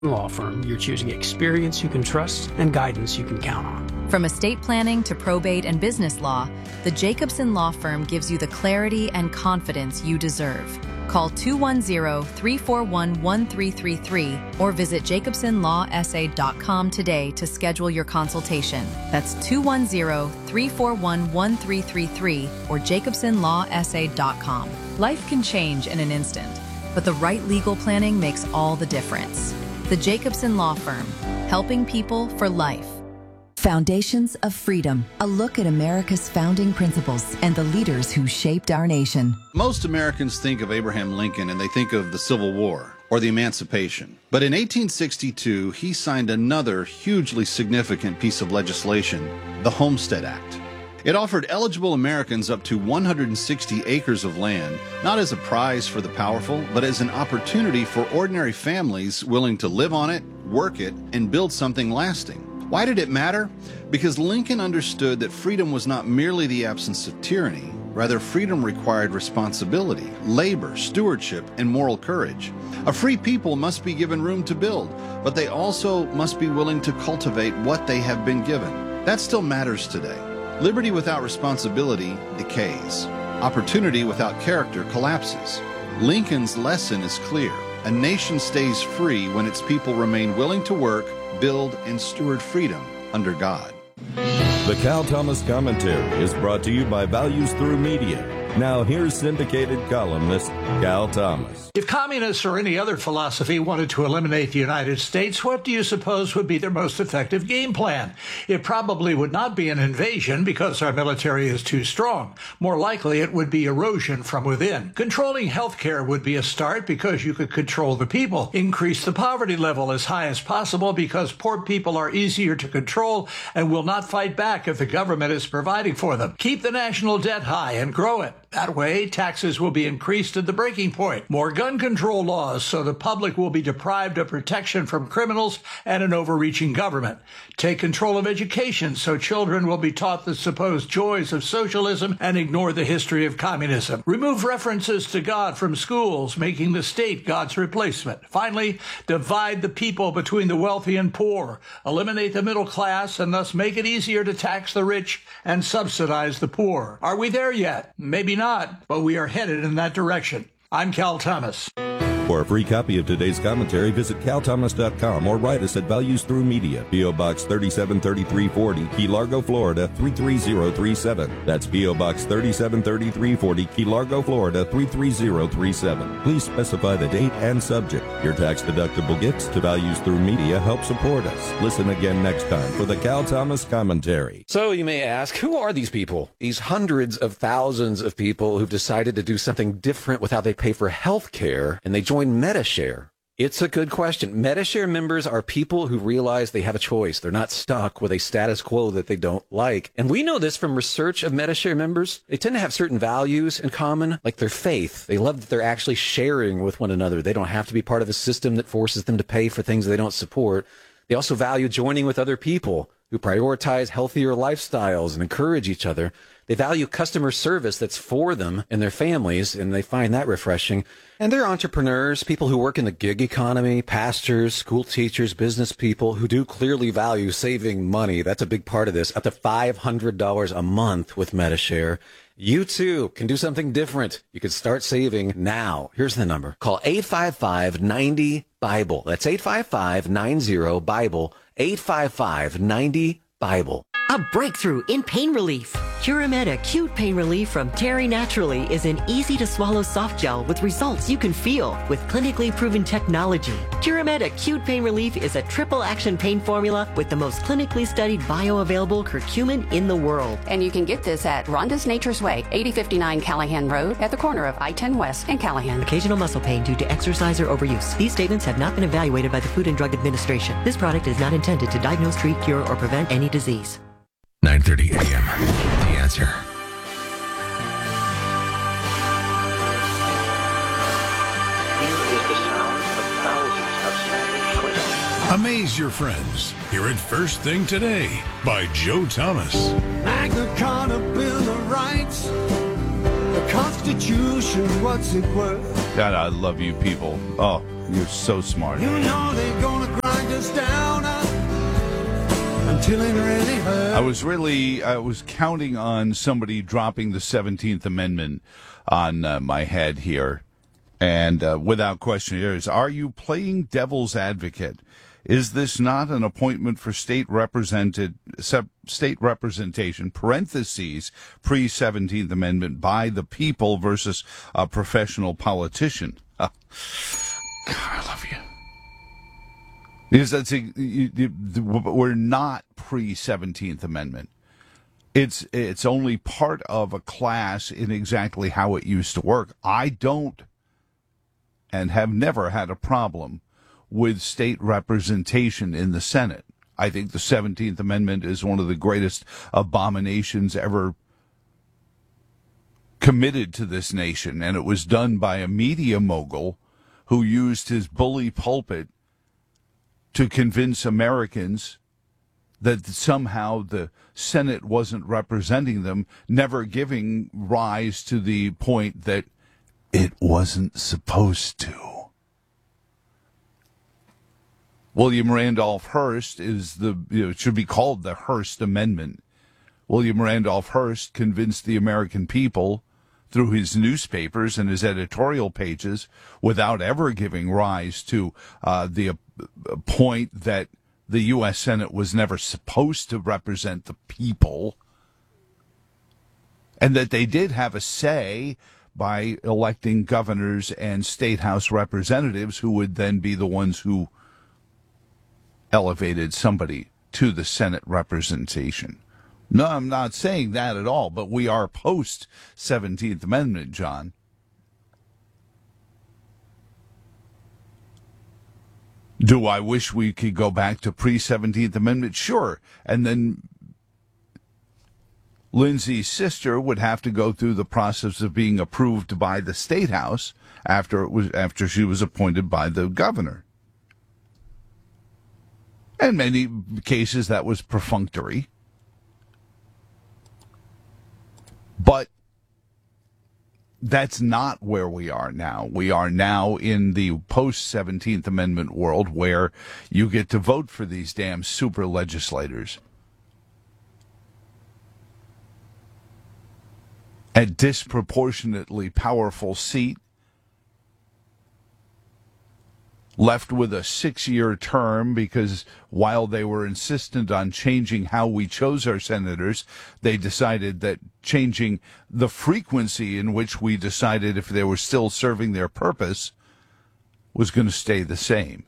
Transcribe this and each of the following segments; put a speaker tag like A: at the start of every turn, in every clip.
A: Law firm, you're choosing experience you can trust and guidance you can count on.
B: From estate planning to probate and business law, the Jacobson Law Firm gives you the clarity and confidence you deserve. Call 210-341-1333 or visit jacobsonlawsa.com today to schedule your consultation. That's 210-341-1333 or jacobsonlawsa.com. Life can change in an instant, but the right legal planning makes all the difference. The Jacobson Law Firm, helping people for life.
C: Foundations of Freedom, a look at America's founding principles and the leaders who shaped our nation.
D: Most Americans think of Abraham Lincoln and they think of the Civil War or the Emancipation. But in 1862, he signed another hugely significant piece of legislation, the Homestead Act. It offered eligible Americans up to 160 acres of land, not as a prize for the powerful, but as an opportunity for ordinary families willing to live on it, work it, and build something lasting. Why did it matter? Because Lincoln understood that freedom was not merely the absence of tyranny. Rather, freedom required responsibility, labor, stewardship, and moral courage. A free people must be given room to build, but they also must be willing to cultivate what they have been given. That still matters today. Liberty without responsibility decays. Opportunity without character collapses. Lincoln's lesson is clear. A nation stays free when its people remain willing to work, build, and steward freedom under God.
E: The Cal Thomas Commentary is brought to you by Values Through Media. Now here's syndicated columnist Cal Thomas.
F: If communists or any other philosophy wanted to eliminate the United States, what do you suppose would be their most effective game plan? It probably would not be an invasion because our military is too strong. More likely, it would be erosion from within. Controlling healthcare would be a start because you could control the people. Increase the poverty level as high as possible because poor people are easier to control and will not fight back if the government is providing for them. Keep the national debt high and grow it. That way, taxes will be increased at the breaking point. More gun control laws so the public will be deprived of protection from criminals and an overreaching government. Take control of education so children will be taught the supposed joys of socialism and ignore the history of communism. Remove references to God from schools, making the state God's replacement. Finally, divide the people between the wealthy and poor. Eliminate the middle class and thus make it easier to tax the rich and subsidize the poor. Are we there yet? Maybe not, but we are headed in that direction. I'm Cal Thomas.
E: For a free copy of today's commentary, visit calthomas.com or write us at Values Through Media, P.O. Box 373340, Key Largo, Florida 33037. That's P.O. Box 373340, Key Largo, Florida 33037. Please specify the date and subject. Your tax-deductible gifts to Values Through Media help support us. Listen again next time for the Cal Thomas Commentary.
G: So you may ask, who are these people? These hundreds of thousands of people who've decided to do something different with how they pay for health care, and they join Medi-Share. It's a good question. Medi-Share members are people who realize they have a choice. They're not stuck with a status quo that they don't like. And we know this from research of Medi-Share members. They tend to have certain values in common, like their faith. They love that they're actually sharing with one another. They don't have to be part of a system that forces them to pay for things they don't support. They also value joining with other people who prioritize healthier lifestyles and encourage each other. They value customer service that's for them and their families, and they find that refreshing. And they're entrepreneurs, people who work in the gig economy, pastors, school teachers, business people who do clearly value saving money. That's a big part of this, up to $500 a month with Medi-Share. You too can do something different. You can start saving now. Here's the number. Call 855-90-BIBLE. That's 855-90-BIBLE. 855-90-BIBLE.
H: A breakthrough in pain relief. Curamed Acute Pain Relief from Terry Naturally is an easy-to-swallow soft gel with results you can feel with clinically proven technology. Curamed Acute Pain Relief is a triple-action pain formula with the most clinically studied bioavailable curcumin in the world.
I: And you can get this at Rhonda's Nature's Way, 8059 Callahan Road at the corner of I-10 West and Callahan.
H: Occasional muscle pain due to exercise or overuse. These statements have not been evaluated by the Food and Drug Administration. This product is not intended to diagnose, treat, cure, or prevent any disease.
J: 9:30 a.m. The Answer.
K: Here is the sound of thousands of Spanish twists.
L: Amaze your friends. Hear it first thing today by Joe Thomas.
M: Magna Carta, Bill of Rights, the Constitution, what's it worth?
N: God, I love you people. Oh, you're so smart.
M: You know they're gonna still ain't really heard.
N: I was counting on somebody dropping the 17th Amendment on my head here. And without question, here is, are you playing devil's advocate? Is this not an appointment for state representation, parentheses, pre-17th Amendment, by the people versus a professional politician? God, I love you. Because we're not pre-17th Amendment. It's only part of a class in exactly how it used to work. I don't and have never had a problem with state representation in the Senate. I think the 17th Amendment is one of the greatest abominations ever committed to this nation, and it was done by a media mogul who used his bully pulpit to convince Americans that somehow the Senate wasn't representing them, never giving rise to the point that it wasn't supposed to. William Randolph Hearst it should be called the Hearst Amendment. William Randolph Hearst convinced the American people through his newspapers and his editorial pages, without ever giving rise to the point that the U.S. Senate was never supposed to represent the people, and that they did have a say by electing governors and state house representatives who would then be the ones who elevated somebody to the Senate representation. No, I'm not saying that at all, but we are post-17th Amendment, John. Do I wish we could go back to pre-17th Amendment? Sure. And then Lindsay's sister would have to go through the process of being approved by the State House after she was appointed by the governor. In many cases, that was perfunctory. But that's not where we are now. We are now in the post-17th Amendment world where you get to vote for these damn super legislators. A disproportionately powerful seat, left with a 6-year term, because while they were insistent on changing how we chose our senators, they decided that changing the frequency in which we decided if they were still serving their purpose was going to stay the same.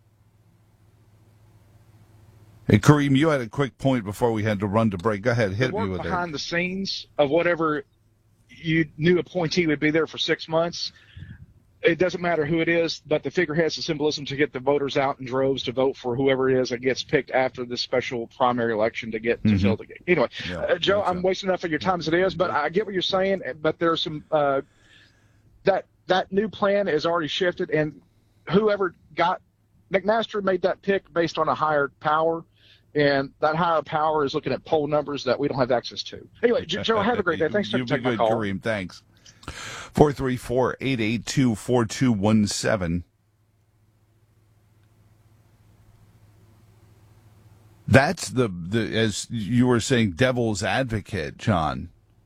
N: Hey, Kareem, you had a quick point before we had to run to break. Go ahead, hit me with it.
O: Behind the scenes of whatever you knew appointee would be there for 6 months, it doesn't matter who it is, but the figure has the symbolism to get the voters out in droves to vote for whoever it is that gets picked after this special primary election to get to fill the game. Anyway, Joe, I'm wasting enough of your time as it is, but I get what you're saying. But there's some that new plan is already shifted, and whoever got McMaster made that pick based on a higher power, and that higher power is looking at poll numbers that we don't have access to. Anyway, Joe, have a great day. Thanks for taking my call.
N: Kareem, thanks. 434-882-4217. That's the as you were saying, devil's advocate, John.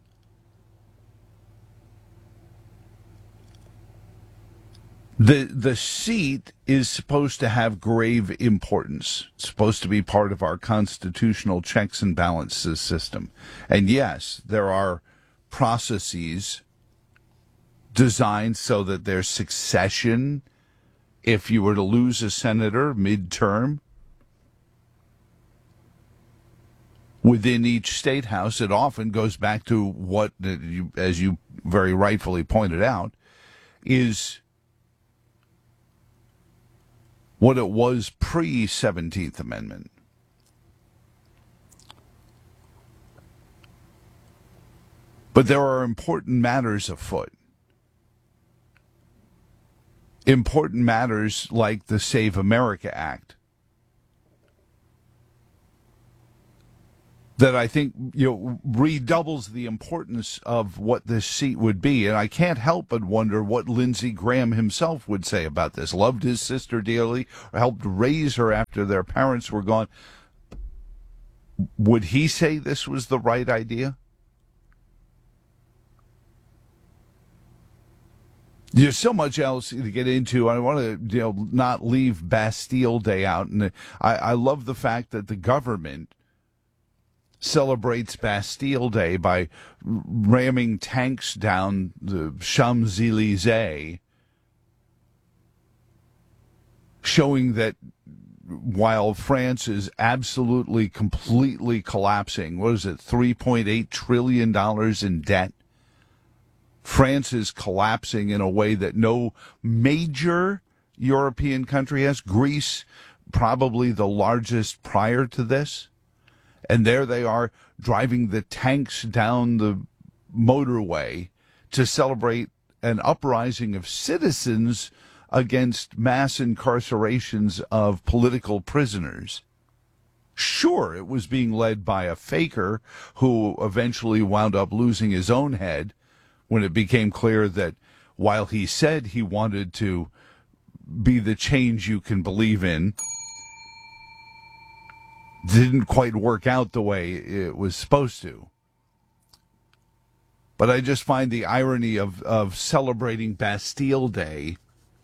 N: The seat is supposed to have grave importance. It's supposed to be part of our constitutional checks and balances system. And yes, there are processes designed so that there's succession if you were to lose a senator midterm. Within each state house, it often goes back to what, as you very rightfully pointed out, is what it was pre-17th Amendment. But there are important matters afoot. Important matters like the Save America Act that I think redoubles the importance of what this seat would be. And I can't help but wonder what Lindsey Graham himself would say about this. Loved his sister dearly, helped raise her after their parents were gone. Would he say this was the right idea? There's so much else to get into. I want to not leave Bastille Day out. And I love the fact that the government celebrates Bastille Day by ramming tanks down the Champs-Élysées, showing that while France is absolutely, completely collapsing, what is it, $3.8 trillion in debt? France is collapsing in a way that no major European country has. Greece, probably the largest prior to this. And there they are driving the tanks down the motorway to celebrate an uprising of citizens against mass incarcerations of political prisoners. Sure, it was being led by a faker who eventually wound up losing his own head when it became clear that while he said he wanted to be the change you can believe in, didn't quite work out the way it was supposed to. But I just find the irony of celebrating Bastille Day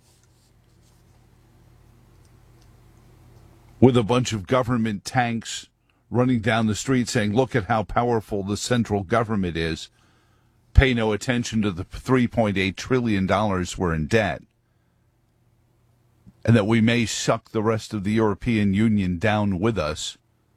N: with a bunch of government tanks running down the street saying, look at how powerful the central government is. Pay no attention to the $3.8 trillion we're in debt. And that we may suck the rest of the European Union down with us.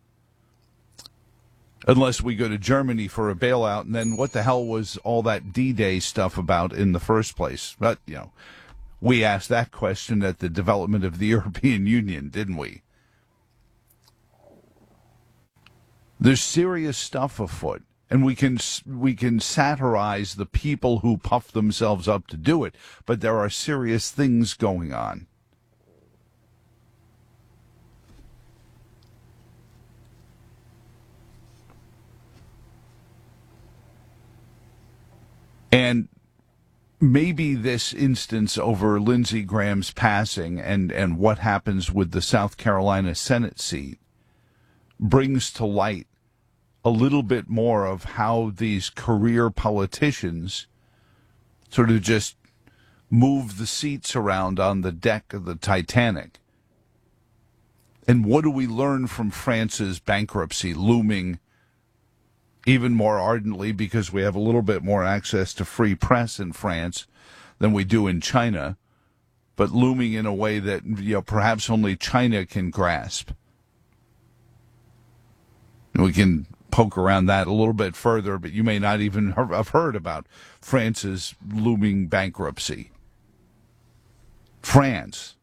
N: Unless we go to Germany for a bailout, and then what the hell was all that D-Day stuff about in the first place? But, we asked that question at the development of the European Union, didn't we? There's serious stuff afoot, and we can satirize the people who puff themselves up to do it, but there are serious things going on. And maybe this instance over Lindsey Graham's passing and what happens with the South Carolina Senate seat brings to light a little bit more of how these career politicians sort of just move the seats around on the deck of the Titanic. And what do we learn from France's bankruptcy looming even more ardently because we have a little bit more access to free press in France than we do in China, but looming in a way that perhaps only China can grasp? We can poke around that a little bit further, but you may not even have heard about France's looming bankruptcy. France,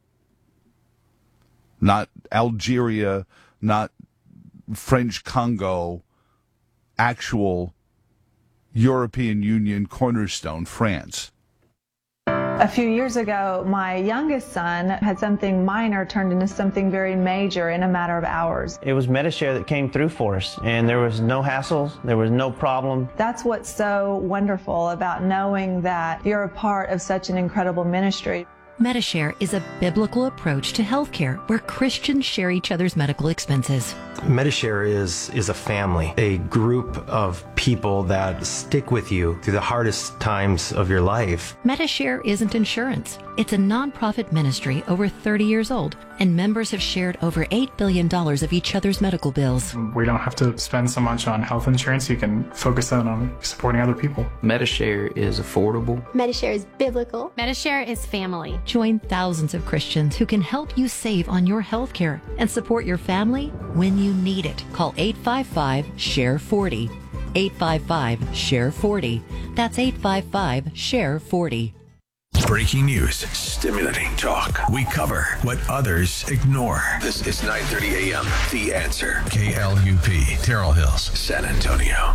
N: not Algeria, not French Congo, actual European Union cornerstone, France.
P: A few years ago, my youngest son had something minor turned into something very major in a matter of hours.
Q: It was Medi-Share that came through for us, and there was no hassles, there was no problem.
P: That's what's so wonderful about knowing that you're a part of such an incredible ministry.
R: Medi-Share is a biblical approach to healthcare where Christians share each other's medical expenses.
S: Medi-Share is a family, a group of people that stick with you through the hardest times of your life.
R: Medi-Share isn't insurance. It's a nonprofit ministry over 30 years old, and members have shared over $8 billion of each other's medical bills.
T: We don't have to spend so much on health insurance. You can focus on supporting other people.
U: Medi-Share is affordable.
V: Medi-Share is biblical.
W: Medi-Share is family.
R: Join thousands of Christians who can help you save on your health care and support your family when you need it. Call 855-SHARE-40. 855-SHARE-40. That's 855-SHARE-40.
J: Breaking news, stimulating talk. We cover what others ignore. This is 9:30 a.m. The Answer. KLUP, Terrell Hills, San Antonio.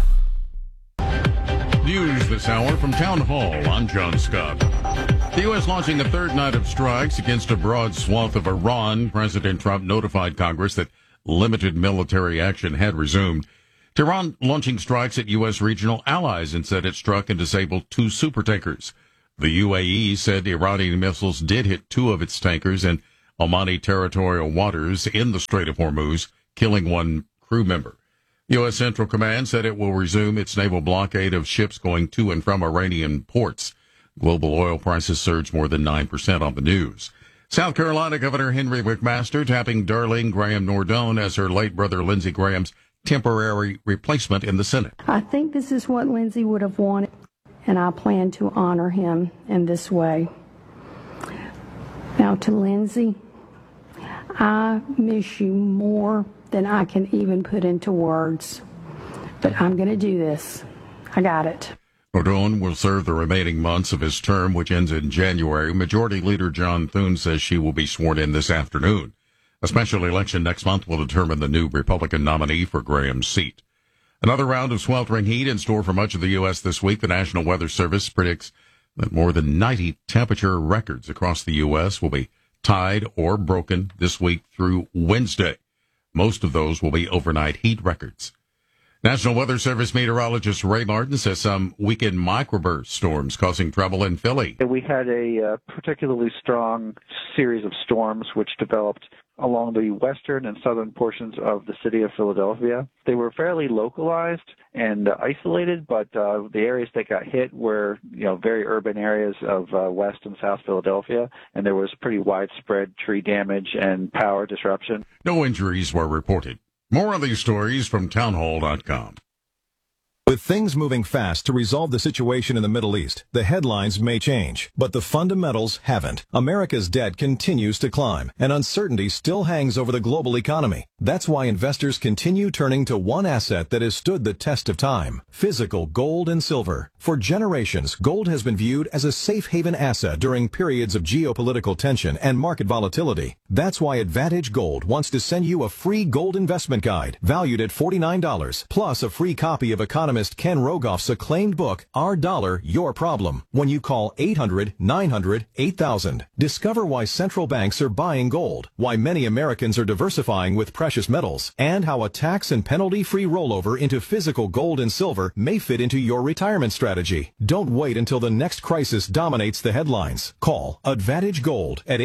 L: News this hour from Town Hall. I'm John Scott. The U.S. launching a third night of strikes against a broad swath of Iran. President Trump notified Congress that limited military action had resumed. Tehran launching strikes at U.S. regional allies and said it struck and disabled 2 supertankers. The UAE said Iranian missiles did hit 2 of its tankers in Omani territorial waters in the Strait of Hormuz, killing 1 crew member. U.S. Central Command said it will resume its naval blockade of ships going to and from Iranian ports. Global oil prices surged more than 9% on the news. South Carolina Governor Henry McMaster tapping Darlene Graham Nordone as her late brother Lindsey Graham's temporary replacement in the Senate.
A: I think this is what Lindsey would have wanted, and I plan to honor him in this way. Now to Lindsey, I miss you more than I can even put into words. But I'm going to do this. I got it.
L: Nordone will serve the remaining months of his term, which ends in January. Majority Leader John Thune says she will be sworn in this afternoon. A special election next month will determine the new Republican nominee for Graham's seat. Another round of sweltering heat in store for much of the U.S. this week. The National Weather Service predicts that more than 90 temperature records across the U.S. will be tied or broken this week through Wednesday. Most of those will be overnight heat records. National Weather Service meteorologist Ray Martin says some weekend microburst storms causing trouble in Philly.
V: We had a particularly strong series of storms which developed along the western and southern portions of the city of Philadelphia. They were fairly localized and isolated, but the areas that got hit were, very urban areas of West and South Philadelphia, and there was pretty widespread tree damage and power disruption.
L: No injuries were reported. More of these stories from townhall.com.
W: With things moving fast to resolve the situation in the Middle East, the headlines may change, but the fundamentals haven't. America's debt continues to climb, and uncertainty still hangs over the global economy. That's why investors continue turning to one asset that has stood the test of time: physical gold and silver. For generations, gold has been viewed as a safe haven asset during periods of geopolitical tension and market volatility. That's why Advantage Gold wants to send you a free gold investment guide valued at $49, plus a free copy of economist Ken Rogoff's acclaimed book, Our Dollar, Your Problem, when you call 800-900-8000. Discover why central banks are buying gold, why many Americans are diversifying with precious metals, and how a tax and penalty-free rollover into physical gold and silver may fit into your retirement strategy. Don't wait until the next crisis dominates the headlines. Call Advantage Gold at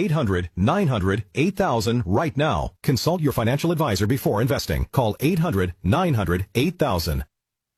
W: 800-900-8000 right now. Consult your financial advisor before investing. Call 800-900-8000.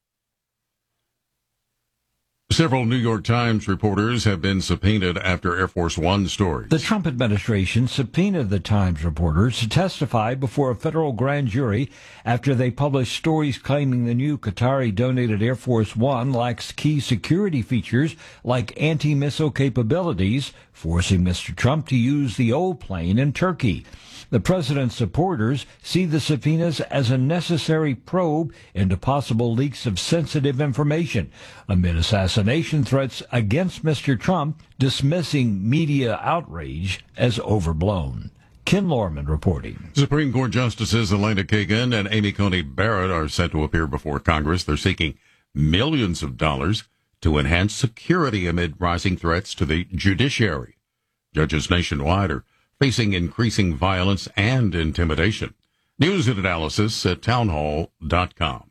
L: Several New York Times reporters have been subpoenaed after Air Force One stories.
X: The Trump administration subpoenaed the Times reporters to testify before a federal grand jury after they published stories claiming the new Qatari-donated Air Force One lacks key security features like anti-missile capabilities, forcing Mr. Trump to use the old plane in Turkey. The president's supporters see the subpoenas as a necessary probe into possible leaks of sensitive information amid assassination threats against Mr. Trump, dismissing media outrage as overblown. Ken Lorman reporting.
L: Supreme Court Justices Elena Kagan and Amy Coney Barrett are set to appear before Congress. They're seeking millions of dollars to enhance security amid rising threats to the judiciary. Judges nationwide are facing increasing violence and intimidation. News and analysis at townhall.com.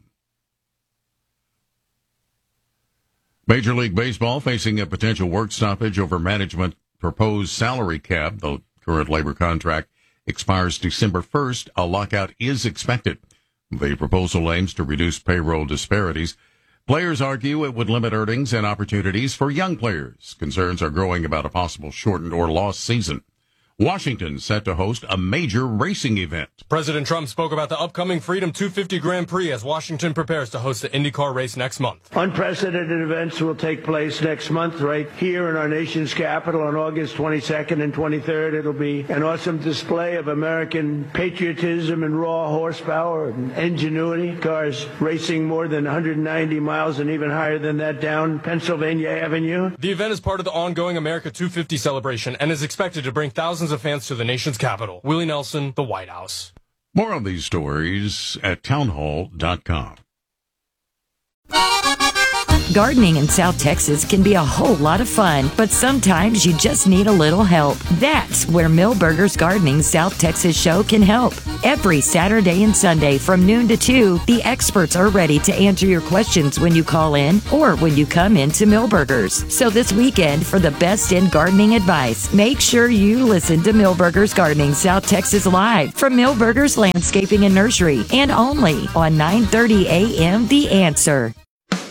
L: Major League Baseball facing a potential work stoppage over management proposed salary cap. The current labor contract expires December 1st. A lockout is expected. The proposal aims to reduce payroll disparities. Players argue it would limit earnings and opportunities for young players. Concerns are growing about a possible shortened or lost season. Washington set to host a major racing event.
Y: President Trump spoke about the upcoming Freedom 250 Grand Prix as Washington prepares to host the IndyCar race next month.
Z: Unprecedented events will take place next month right here in our nation's capital on August 22nd and 23rd. It'll be an awesome display of American patriotism and raw horsepower and ingenuity. Cars racing more than 190 miles and even higher than that down Pennsylvania Avenue.
Y: The event is part of the ongoing America 250 celebration and is expected to bring thousands of fans to the nation's capital. Willie Nelson, the White House.
L: More on these stories at townhall.com.
B: Gardening in South Texas can be a whole lot of fun, but sometimes you just need a little help. That's where Millburgers Gardening South Texas show can help. Every Saturday and Sunday from noon to 2, the experts are ready to answer your questions when you call in or when you come into Millburgers. So this weekend, for the best in gardening advice, make sure you listen to Millburgers Gardening South Texas live from Millburgers Landscaping and Nursery, and only on 9:30 a.m. The Answer.